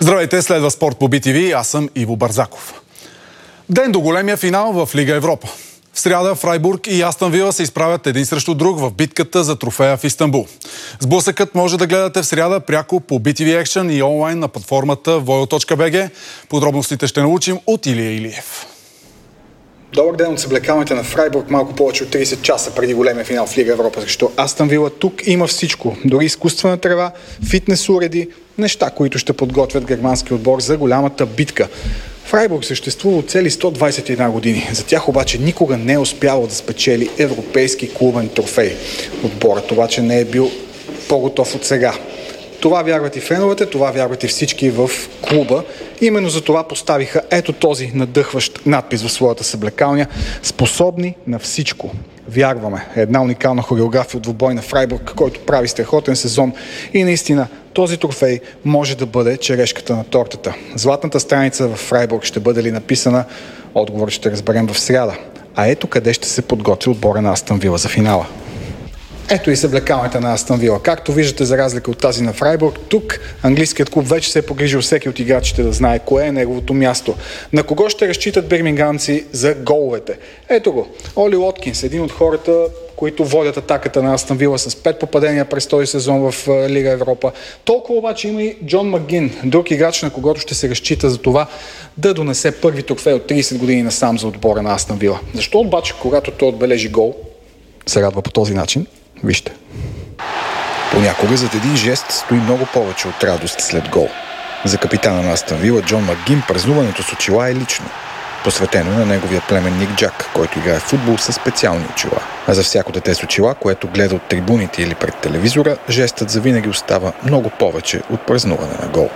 Здравейте, следва спорт по BTV, аз съм Иво Барзаков. Ден до големия финал в Лига Европа. В сряда Фрайбург и Астън Вила се изправят един срещу друг в битката за трофея в Истанбул. Сблъсъкът може да гледате в сряда пряко по BTV Action и онлайн на платформата voyo.bg. Подробностите ще научим от Илия Илиев. Добър ден от съблекалните на Фрайбург, малко повече от 30 часа преди големия финал в Лига Европа срещу Астън Вила. Тук има всичко, дори изкуствена трева, фитнес уреди, неща, които ще подготвят германски отбор за голямата битка. Фрайбург съществува от цели 121 години. За тях обаче никога не е успявал да спечели европейски клубен трофей. Отборът обаче не е бил по-готов от сега. Това вярват и феновете, това вярват и всички в клуба. Именно за това поставиха ето този надъхващ надпис в своята съблекалня: способни на всичко. Вярваме. Една уникална хореография от двубой на Фрайбург, който прави страхотен сезон и наистина този трофей може да бъде черешката на тортата. Златната страница в Фрайбург ще бъде ли написана? Отговор ще разберем в сряда. А ето къде ще се подготви отбора на Астън Вила за финала. Ето и съблекалната на Астън Вила. Както виждате, за разлика от тази на Фрайбург, тук английският клуб вече се е погрижил всеки от играчите да знае кое е неговото място. На кого ще разчитат бирмингамци за головете? Ето го. Оли Уоткинс, един от хората, които водят атаката на Астън Вила с 5 попадения през този сезон в Лига Европа. Толкова обаче има и Джон Макгин, друг играч, на когото ще се разчита за това да донесе първи трофей от 30 години насам за отбора на Астън Вила. Защо обаче, когато той отбележи гол, се радва по този начин? Вижте. Понякога зад един жест стои много повече от радост след гол. За капитана на Астън Вила Джон Макгин празнуването с очила е лично. Посветено на неговия племенник Джак, който играе в футбол със специални очила. А за всяко дете с очила, което гледа от трибуните или пред телевизора, жестът завинаги остава много повече от празнуване на гол.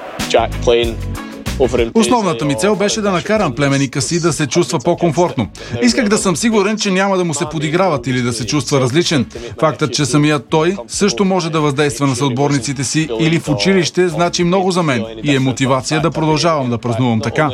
Основната ми цел беше да накарам племенника си да се чувства по-комфортно. Исках да съм сигурен, че няма да му се подиграват или да се чувства различен. Фактът, че самият той също може да въздейства на съотборниците си или в училище, значи много за мен и е мотивация да продължавам да празнувам така.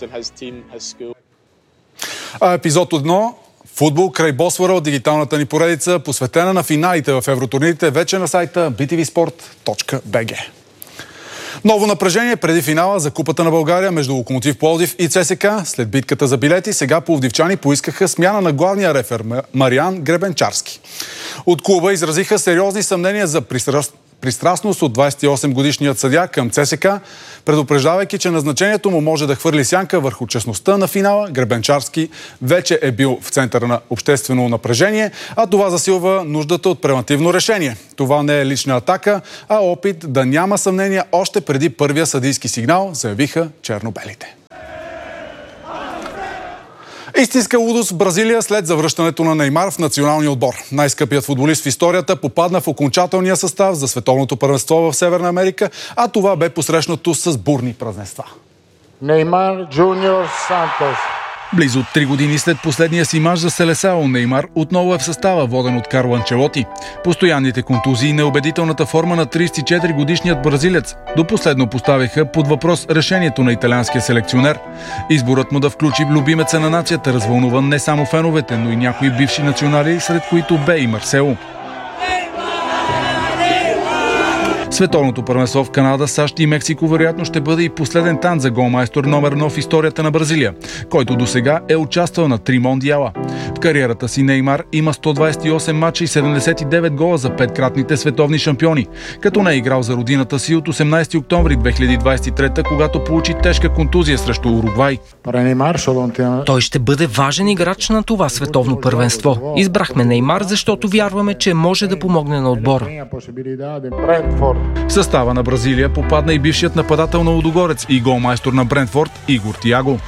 А епизод 1 футбол край Босфора от дигиталната ни поредица, посветена на финалите в евротурнирите, вече на сайта btvsport.bg. Ново напрежение преди финала за Купата на България между Локомотив Пловдив и ЦСКА. След битката за билети, сега пловдивчани поискаха смяна на главния рефер Мариан Гребенчарски. От клуба изразиха сериозни съмнения за пристрастност от 28-годишният съдия към ЦСКА, предупреждавайки, че назначението му може да хвърли сянка върху честността на финала. Гребенчарски вече е бил в центъра на обществено напрежение, а това засилва нуждата от превантивно решение. Това не е лична атака, а опит да няма съмнения още преди първия съдийски сигнал, заявиха чернобелите. Истинска лудост в Бразилия след завръщането на Неймар в националния отбор. Най-скъпият футболист в историята попадна в окончателния състав за световното първенство в Северна Америка, а това бе посрещнато с бурни празненства. Неймар Джуниор Сантос. Близо 3 години след последния си мач за Селесао, Неймар отново е в състава, воден от Карло Анчелоти. Постоянните контузии и неубедителната форма на 34-годишният бразилец до последно поставиха под въпрос решението на италианския селекционер. Изборът му да включи любимеца на нацията развълнува не само феновете, но и някои бивши национали, сред които бе и Марсело. Световното първенство в Канада, САЩ и Мексико вероятно ще бъде и последен танц за голмайстор номер 1 в историята на Бразилия, който досега е участвал на 3 мондиала. В кариерата си Неймар има 128 мача и 79 гола за 5-кратните световни шампиони, като не е играл за родината си от 18 октомври 2023, когато получи тежка контузия срещу Уругвай. Той ще бъде важен играч на това световно първенство. Избрахме Неймар, защото вярваме, че може да помогне на отбора. В състава на Бразилия попадна и бившият нападател на Лудогорец и голмайстор на Брентфорд Игор Тиаго.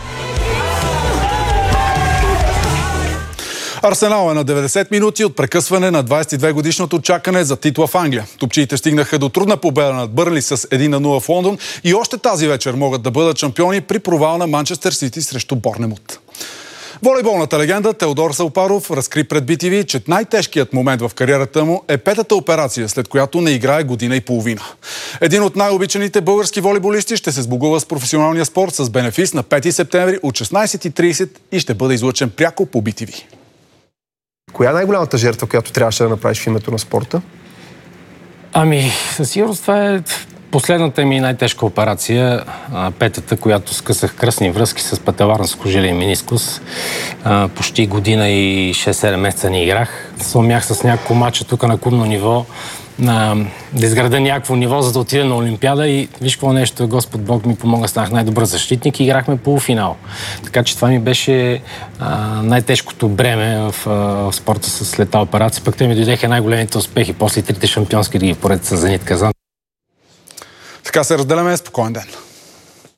Арсенал е на 90 минути от прекъсване на 22-годишното чакане за титла в Англия. Топчиите стигнаха до трудна победа над Бърнли с 1-0 в Лондон и още тази вечер могат да бъдат шампиони при провал на Манчестър Сити срещу Борнемут. Волейболната легенда Теодор Салпаров разкри пред BTV, че най-тежкият момент в кариерата му е 5-та операция, след която не играе година и половина. Един от най-обичаните български волейболисти ще се сбогува с професионалния спорт с бенефис на 5 септември от 16:30 и ще бъде излъчен пряко по BTV. Коя е най-голямата жертва, която трябваше да направиш в името на спорта? Със сигурност това е Последната ми най-тежка операция, петата, която скъсах кръстни връзки с пателарен скожилен менискус. Почти година и 6-7 месеца не играх. Сломях с няколко мача тук на клубно ниво, да изграда някакво ниво, за да отида на Олимпиада и виж какво нещо, Господ Бог ми помогна, станах най-добър защитник и играхме полуфинал. Така че това ми беше най-тежкото бреме в спорта след тази операция. Пък те ми дойдеха най-големите успехи, после 3 шампионски лиги поред с Зенит Казан. Така се разделяме. Спокоен ден.